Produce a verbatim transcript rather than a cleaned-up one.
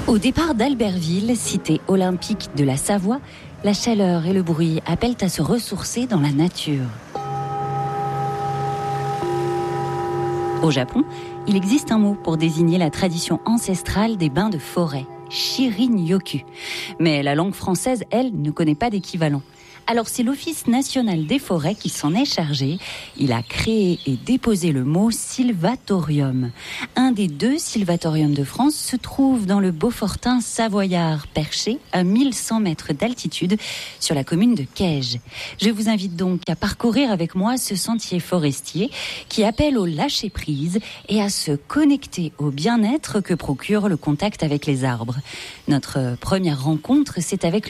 Au départ d'Albertville, cité olympique de la Savoie, la chaleur et le bruit appellent à se ressourcer dans la nature. Au Japon, il existe un mot pour désigner la tradition ancestrale des bains de forêt, Shirin-yoku. Mais la langue française, elle, ne connaît pas d'équivalent. Alors c'est l'Office national des forêts qui s'en est chargé. Il a créé et déposé le mot sylvatorium. Un des deux sylvatoriums de France se trouve dans le Beaufortin savoyard, perché à mille cent mètres d'altitude sur la commune de Caige. Je vous invite donc à parcourir avec moi ce sentier forestier qui appelle au lâcher-prise et à se connecter au bien-être que procure le contact avec les arbres. Notre première rencontre, c'est avec le